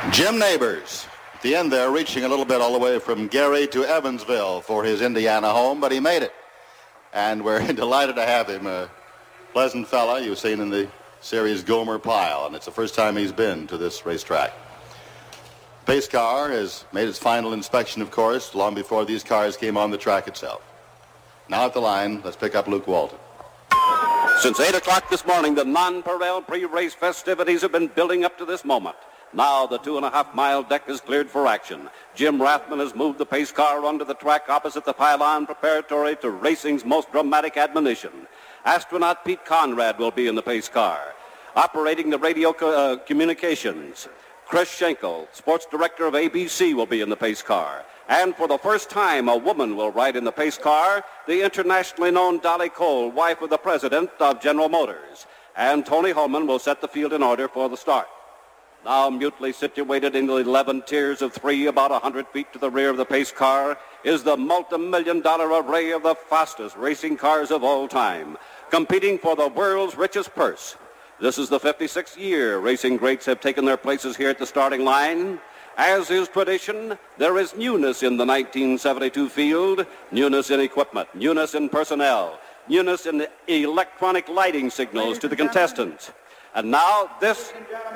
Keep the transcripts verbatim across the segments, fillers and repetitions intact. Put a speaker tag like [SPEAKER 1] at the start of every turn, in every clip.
[SPEAKER 1] Jim Neighbors, at the end there, reaching a little bit all the way from Gary to Evansville for his Indiana home, but he made it. And we're delighted to have him. A pleasant fella you've seen in the series Gomer Pyle, and it's the first time he's been to this racetrack. Pace car has made its final inspection, of course, long before these cars came on the track itself. Now at the line, let's pick up Luke Walton.
[SPEAKER 2] Since eight o'clock this morning, the Nonpareil pre-race festivities have been building up to this moment. Now the two-and-a-half-mile deck is cleared for action. Jim Rathman has moved the pace car onto the track opposite the pylon preparatory to racing's most dramatic admonition. Astronaut Pete Conrad will be in the pace car. Operating the radio co- uh, communications, Chris Schenkel, sports director of A B C, will be in the pace car. And for the first time, a woman will ride in the pace car, the internationally known Dolly Cole, wife of the president of General Motors. And Tony Hulman will set the field in order for the start. Now mutely situated in the eleven tiers of three, about one hundred feet to the rear of the pace car, is the multi-million dollar array of the fastest racing cars of all time, competing for the world's richest purse. This is the fifty-sixth year racing greats have taken their places here at the starting line. As is tradition, there is newness in the nineteen seventy-two field, newness in equipment, newness in personnel, newness in electronic lighting signals to the contestants. And now this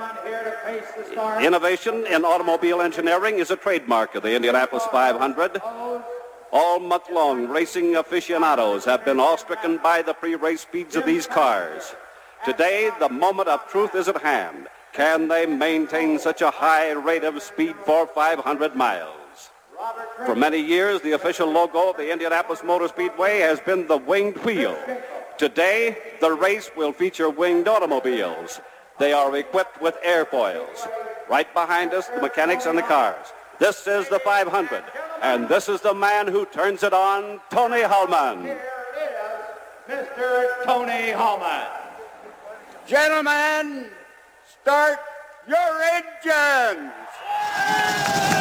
[SPEAKER 2] innovation in automobile engineering is a trademark of the Indianapolis five hundred. All month long, racing aficionados have been awe-stricken by the pre-race speeds of these cars. Today, the moment of truth is at hand. Can they maintain such a high rate of speed for five hundred miles? For many years, the official logo of the Indianapolis Motor Speedway has been the winged wheel. Today, the race will feature winged automobiles. They are equipped with airfoils. Right behind us, the mechanics and the cars. This is the five hundred, and this is the man who turns it on, Tony Hulman.
[SPEAKER 3] Here is Mister Tony Hulman. Gentlemen, start your engines!